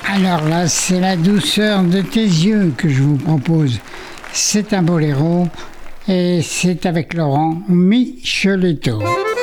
Alors là, c'est la douceur de tes yeux que je vous propose. C'est un boléro et c'est avec Laurent Micheletto.